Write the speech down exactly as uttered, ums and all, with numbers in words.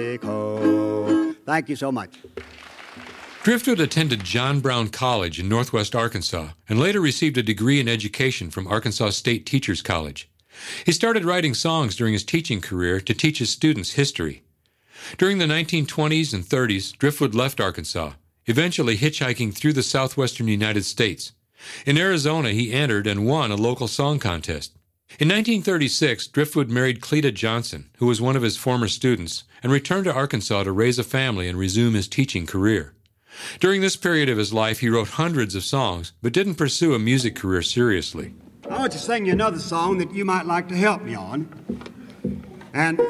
Mexico. Thank you so much. Driftwood attended John Brown College in Northwest Arkansas and later received a degree in education from Arkansas State Teachers College. He started writing songs during his teaching career to teach his students history. During the nineteen twenties and thirties, Driftwood left Arkansas, eventually hitchhiking through the southwestern United States. In Arizona, he entered and won a local song contest. In nineteen thirty-six, Driftwood married Cleta Johnson, who was one of his former students, and returned to Arkansas to raise a family and resume his teaching career. During this period of his life, he wrote hundreds of songs, but didn't pursue a music career seriously. I want to sing you another song that you might like to help me on. And